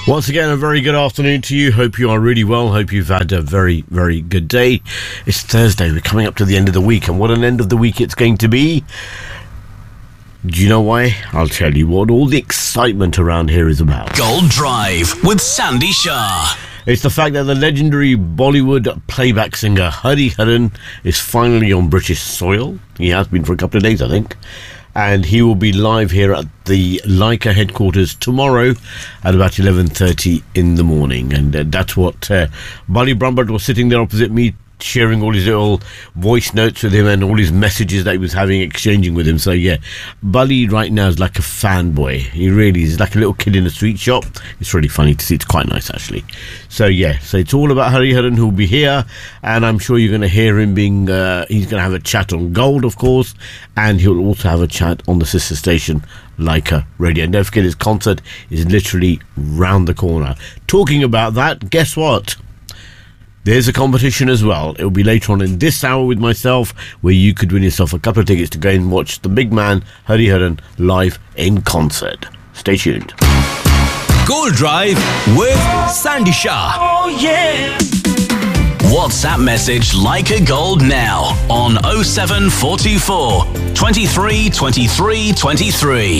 Once again, a very good afternoon to you. Hope you are really well. Hope you've had a very, very good day. It's Thursday. We're coming up to the end of the week. And what an end of the week it's going to be. Do you know why? I'll tell you what all the excitement around here is about. Gold Drive with Sandy Shah. It's the fact that the legendary Bollywood playback singer Hari Haran is finally on British soil. He has been for a couple of days, I think. And he will be live here at the Leica headquarters tomorrow at about 11:30 in the morning. And that's what Bali Brahmbhatt was sitting there opposite me, sharing all his little voice notes with him and all his messages that he was exchanging with him. So yeah, Bali right now is like a fanboy. He really is like a little kid in a street shop. It's really funny to see. It's quite nice actually. So yeah, so it's all about Hari Haran, who'll be here, and I'm sure you're going to hear him being he's going to have a chat on Gold, of course, and he'll also have a chat on the sister station Leica Radio. And don't forget, his concert is literally round the corner. Talking about that, guess what? There's a competition as well. It will be later on in this hour with myself, where you could win yourself a couple of tickets to go and watch the big man, Hari Haran, live in concert. Stay tuned. Gold Drive with Sandy Shah. Oh yeah. WhatsApp message Leica Gold now on 07424 23 23 23.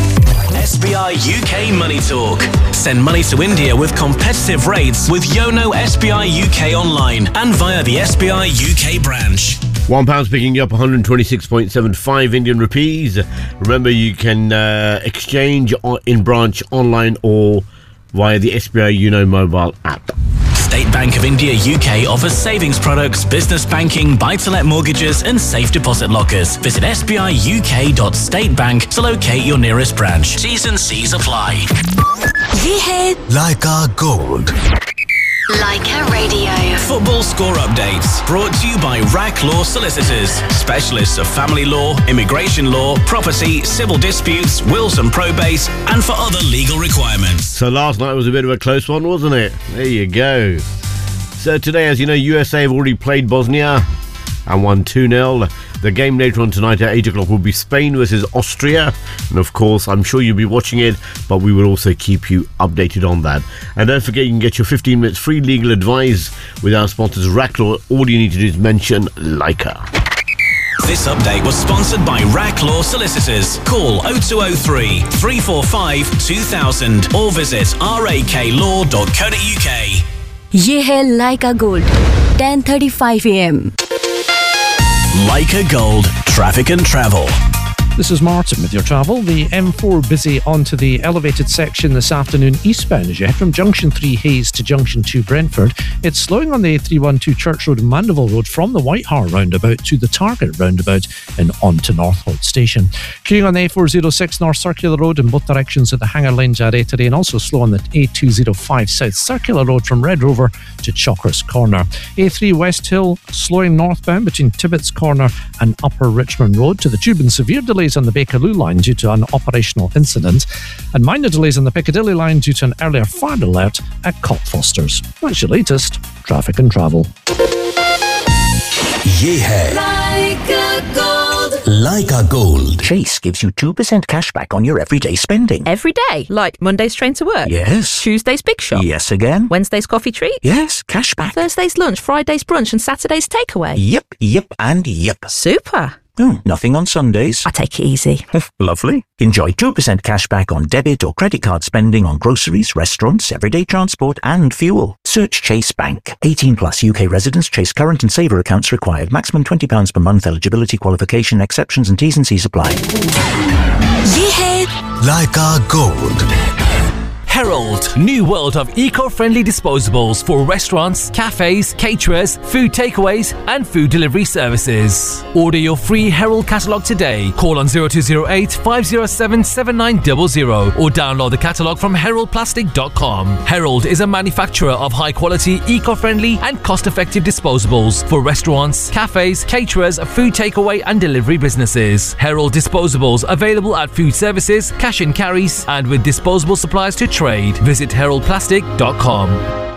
SBI UK Money Talk. Send money to India with competitive rates with Yono SBI UK online and via the SBI UK branch. £1 picking you up 126.75 Indian rupees. Remember, you can exchange in branch, online, or via the SBI Uno mobile app. State Bank of India UK offers savings products, business banking, buy-to-let mortgages and safe deposit lockers. Visit sbiuk.statebank to locate your nearest branch. T's and C's apply. ये है Leica Gold. Leica Radio. Football score updates brought to you by RAC Law Solicitors, specialists of family law, immigration law, property, civil disputes, wills and probates, and for other legal requirements. So last night was a bit of a close one, wasn't it? There you go. So today, as you know, USA have already played Bosnia and won 2-0. The game later on tonight at 8 o'clock will be Spain versus Austria. And of course, I'm sure you'll be watching it, but we will also keep you updated on that. And don't forget, you can get your 15 minutes free legal advice with our sponsors, RAC Law. All you need to do is mention Leica. This update was sponsored by RAC Law Solicitors. Call 0203 345 2000 or visit raklaw.co.uk. ये है Leica Gold 10:35 AM. Leica Gold, traffic and travel. This is Martin with your travel. The M4 busy onto the elevated section this afternoon eastbound as you head from Junction 3 Hayes to Junction 2 Brentford. It's slowing on the A312 Church Road and Mandeville Road from the Whitehart roundabout to the Target roundabout and on to Northolt Station. Queuing on the A406 North Circular Road in both directions at the Hangar Lane Jarrettery, and also slow on the A205 South Circular Road from Red Rover to Chalkers Corner. A3 West Hill slowing northbound between Tibbetts Corner and Upper Richmond Road to the Tube, and severe delays on the Bakerloo line due to an operational incident, and minor delays on the Piccadilly line due to an earlier fire alert at Cockfosters. That's your latest traffic and travel. ये है Leica Gold. Leica Gold. Chase gives you 2% cash back on your everyday spending. Every day, like Monday's train to work. Yes. Tuesday's big shop. Yes again. Wednesday's coffee treat. Yes, cash back. Thursday's lunch, Friday's brunch and Saturday's takeaway. Yep, and yep. Super. Oh, nothing on Sundays. I take it easy. Lovely. Enjoy 2% cash back on debit or credit card spending on groceries, restaurants, everyday transport and fuel. Search Chase Bank. 18 plus UK residents. Chase current and saver accounts required. Maximum £20 per month. Eligibility, qualification, exceptions and T's and C's apply. ये है Leica Gold. Herald, new world of eco-friendly disposables for restaurants, cafes, caterers, food takeaways and food delivery services. Order your free Herald catalogue today. Call on 0208 507 7900 or download the catalogue from heraldplastic.com. Herald is a manufacturer of high-quality, eco-friendly and cost-effective disposables for restaurants, cafes, caterers, food takeaway and delivery businesses. Herald disposables available at food services, cash and carries and with disposable supplies to trade. Visit heraldplastic.com.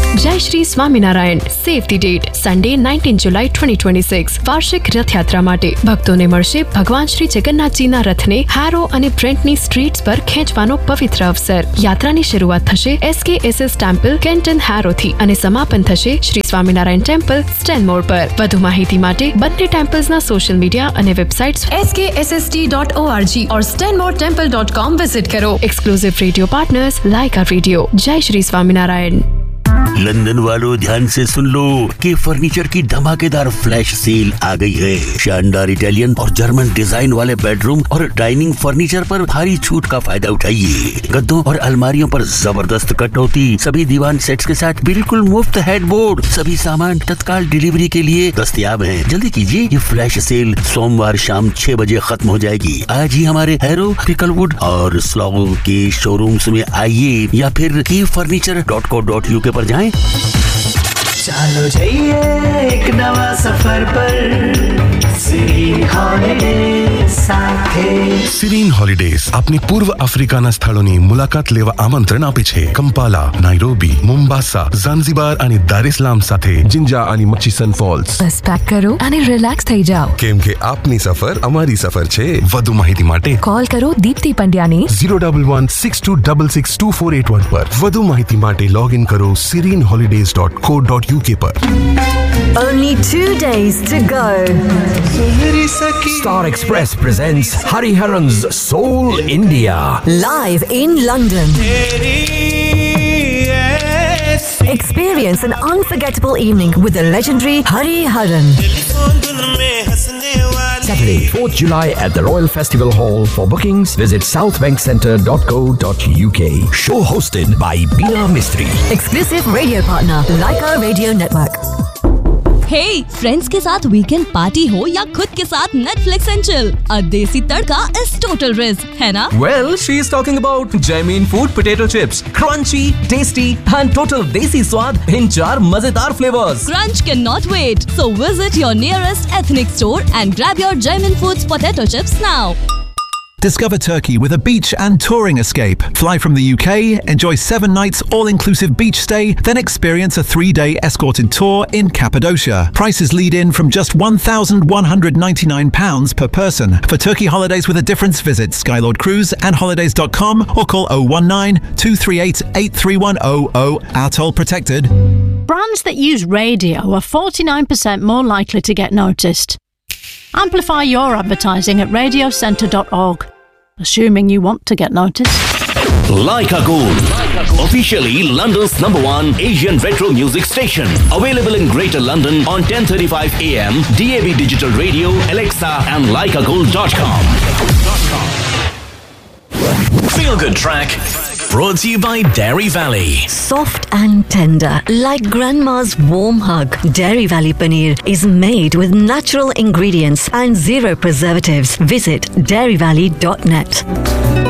जय Shri Swaminarayan. Save the date. Sunday 19 July 2026. વાર્ષિક રથયાત્રા માટે ભક્તોને મળશે ભગવાન શ્રી જગન્નાથજીના રથને હેરો અને બ્રેન્ટની streets પર ખેંચવાનો પવિત્ર અવસર. યાત્રાની શરૂઆત થશે SKSS ટેમ્પલ કેન્ટન હેરોથી અને સમાપન થશે શ્રી સ્વામિનારાયણ ટેમ્પલ સ્ટેનમોર પર. વધુ માહિતી માટે બંને ટેમ્પલ્સના સોશિયલ મીડિયા અને વેબસાઇટ્સ skSST.org और stanmoretemple.com વિઝિટ કરો. Exclusive radio partners લાઇકા radio. જય શ્રી સ્વામિનારાયણ. लंदन वालों ध्यान से सुन लो कि फर्नीचर की धमाकेदार फ्लैश सेल आ गई है. शानदार इटालियन और जर्मन डिजाइन वाले बेडरूम और डाइनिंग फर्नीचर पर भारी छूट का फायदा उठाइए. गद्दों और अलमारियों पर जबरदस्त कटौती. सभी दीवान सेट्स के साथ बिल्कुल मुफ्त हेडबोर्ड. सभी सामान तत्काल डिलीवरी के लिए दस्तयाब हैं. जल्दी कीजिए, ये फ्लैश सेल सोमवार शाम 6 बजे खत्म हो जाएगी. आज ही हमारे हैरो, टिकलवुड और स्लॉगो के शोरूम्स में आइए या फिर keyfurniture.co.uk पर जाएं. चलो जाइए एक नवा सफर पर सीरीन हॉलिडेज સાથે. સિરીન હોલિડેઝ આપની પૂર્વ આફ્રિકાના સ્થળોની મુલાકાત લેવા આમંત્રણ આપે છે. કંપાલા, નાઇરોબી, મોમ્બાસા, ઝાંઝીબાર અને દારેસલામ સાથે જિંજા અને મચીસન ફોલ્સ. બસ પેક કરો અને રિલેક્સ થઈ જાઓ. કેમ કે આપની સફર અમારી સફર છે. વધુ માહિતી માટે કોલ કરો દીપ્તિ પંડ્યાને 011-6266-2481 પર. વધુ માહિતી માટે લોગિન કરો serenholidays.co.uk પર. Only 2 days to go. Star Express presents Hariharan's Soul India. Live in London. Experience an unforgettable evening with the legendary Hariharan. Saturday, 4th July at the Royal Festival Hall. For bookings, visit southbankcentre.co.uk. Show hosted by Beena Mistry. Exclusive radio partner, Laika Radio Network. Hey, friends के साथ weekend party हो या खुद के साथ Netflix and chill, अ देसी तड़का is total risk, है ना? Well, she is talking about Jamin Food Potato Chips. Crunchy, tasty and total desi swad in 4 मजेदार flavors. Crunch cannot wait. So visit your nearest ethnic store and grab your Jamin Foods Potato Chips now. Discover Turkey with a beach and touring escape. Fly from the UK, enjoy 7 nights all-inclusive beach stay, then experience a 3-day escorted tour in Cappadocia. Prices lead in from just £1,199 per person. For Turkey holidays with a difference, visit Skylord Cruise and holidays.com or call 019-238-83100. Our toll protected. Brands that use radio are 49% more likely to get noticed. Amplify your advertising at radiocentre.org, assuming you want to get noticed. Laika Gold, officially London's #1 Asian retro music station. Available in Greater London on 10:35 AM, DAB Digital Radio, Alexa and laikagold.com. Feel Good Track, brought to you by Dairy Valley. Soft and tender, like grandma's warm hug. Dairy Valley Paneer is made with natural ingredients and 0 preservatives. Visit dairyvalley.net.